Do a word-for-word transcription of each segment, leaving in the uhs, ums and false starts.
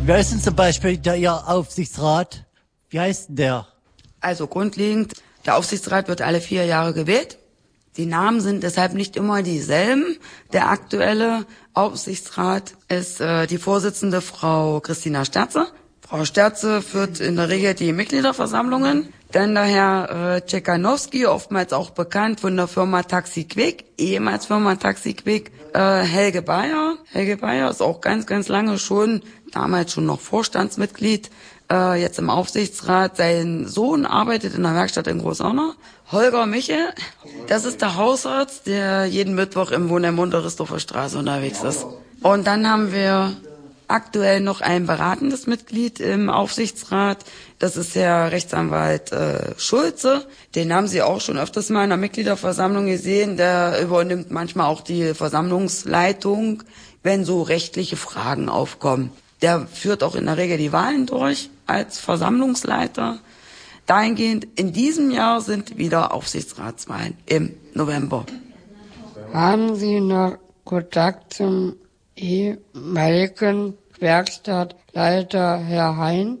Wer ist denn zum Beispiel der, Ihr Aufsichtsrat? Wie heißt denn der? Also grundlegend, der Aufsichtsrat wird alle vier Jahre gewählt. Die Namen sind deshalb nicht immer dieselben. Der aktuelle Aufsichtsrat ist äh, die Vorsitzende Frau Christina Sterze. Frau Sterze führt in der Regel die Mitgliederversammlungen. Dann der Herr äh, Czekanowski, oftmals auch bekannt von der Firma Taxi Quick, ehemals Firma Taxi Quick. Äh, Helge Bayer. Helge Bayer ist auch ganz, ganz lange schon, damals schon noch Vorstandsmitglied, äh, jetzt im Aufsichtsrat. Sein Sohn arbeitet in der Werkstatt in Großauner. Holger Michel, das ist der Hausarzt, der jeden Mittwoch im Wohnheim Unterrisdorfer Straße unterwegs ist. Und dann haben wir aktuell noch ein beratendes Mitglied im Aufsichtsrat. Das ist Herr Rechtsanwalt äh, Schulze. Den haben Sie auch schon öfters mal in der Mitgliederversammlung gesehen. Der übernimmt manchmal auch die Versammlungsleitung, wenn so rechtliche Fragen aufkommen. Der führt auch in der Regel die Wahlen durch als Versammlungsleiter. Dahingehend, in diesem Jahr sind wieder Aufsichtsratswahlen im November. Haben Sie noch Kontakt zum ehemaligen Werkstattleiter Herr Hein?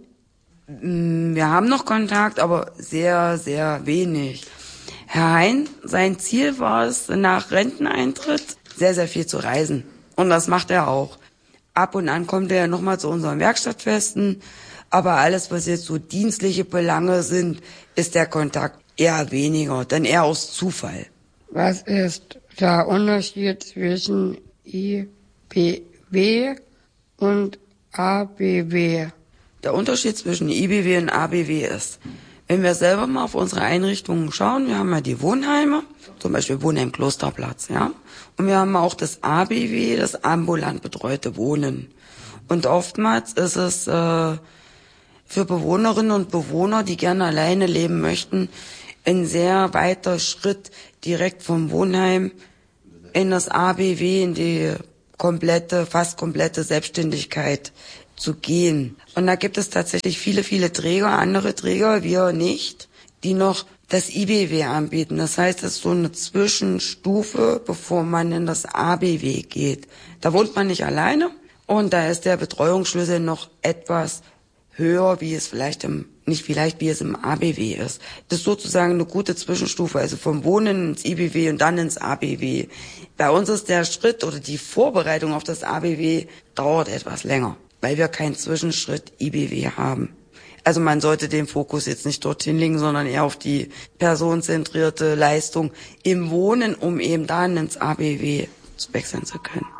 Wir haben noch Kontakt, aber sehr, sehr wenig. Herr Hein, sein Ziel war es, nach Renteneintritt sehr, sehr viel zu reisen. Und das macht er auch. Ab und an kommt er nochmal zu unseren Werkstattfesten. Aber alles, was jetzt so dienstliche Belange sind, ist der Kontakt eher weniger, dann eher aus Zufall. Was ist der Unterschied zwischen I B W und A B W? Der Unterschied zwischen I B W und A B W ist, wenn wir selber mal auf unsere Einrichtungen schauen, wir haben ja die Wohnheime, zum Beispiel Wohnheim Klosterplatz, ja, und wir haben auch das A B W, das ambulant betreute Wohnen. Und oftmals ist es äh, für Bewohnerinnen und Bewohner, die gerne alleine leben möchten, ein sehr weiter Schritt direkt vom Wohnheim in das A B W, in die komplette, fast komplette Selbstständigkeit zu gehen. Und da gibt es tatsächlich viele, viele Träger, andere Träger, wir nicht, die noch das I B W anbieten. Das heißt, es ist so eine Zwischenstufe, bevor man in das A B W geht. Da wohnt man nicht alleine und da ist der Betreuungsschlüssel noch etwas höher, wie es vielleicht im, nicht vielleicht, wie es im A B W ist. Das ist sozusagen eine gute Zwischenstufe, also vom Wohnen ins I B W und dann ins A B W. Bei uns ist der Schritt oder die Vorbereitung auf das A B W dauert etwas länger, weil wir keinen Zwischenschritt I B W haben. Also man sollte den Fokus jetzt nicht dorthin legen, sondern eher auf die personenzentrierte Leistung im Wohnen, um eben dann ins A B W wechseln zu können.